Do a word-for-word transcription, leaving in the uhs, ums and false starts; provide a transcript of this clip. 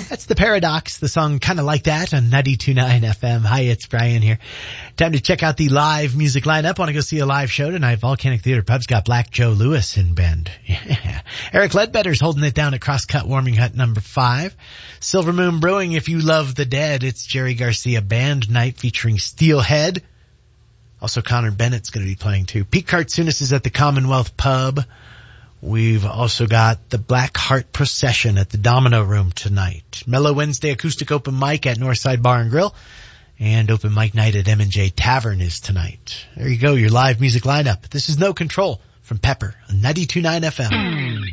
That's The Paradox, the song Kinda Like That on ninety-two point nine F M. Hi, it's Brian here. Time to check out the live music lineup. Want to go see a live show tonight? Volcanic Theater Pub's got Black Joe Lewis in band. Yeah. Eric Ledbetter's holding it down at Crosscut Warming Hut number five. Silver Moon Brewing, if you love the dead, it's Jerry Garcia Band Night featuring Steelhead. Also, Connor Bennett's going to be playing too. Pete Kartsounis is at the Commonwealth Pub. We've also got the Black Heart Procession at the Domino Room tonight. Mellow Wednesday acoustic open mic at Northside Bar and Grill. And open mic night at M and J Tavern is tonight. There you go, your live music lineup. This is No Control from Pepper on ninety-two point nine F M.